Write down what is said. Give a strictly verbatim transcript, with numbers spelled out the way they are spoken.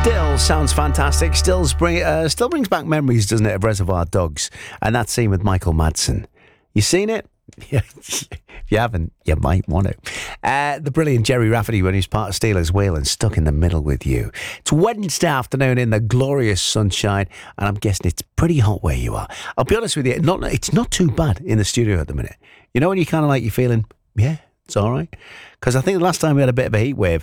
Still sounds fantastic. Still, bring, uh, still brings back memories, doesn't it, of Reservoir Dogs and that scene with Michael Madsen. You seen it? Yeah, if you haven't, you might want to. Uh, the brilliant Jerry Rafferty when he was part of Steelers Wheel and Stuck in the Middle with You. It's Wednesday afternoon in the glorious sunshine, and I'm guessing it's pretty hot where you are. I'll be honest with you, not, it's not too bad in the studio at the minute. You know when you kind of like, you're feeling, yeah, it's all right? Because I think the last time we had a bit of a heat wave,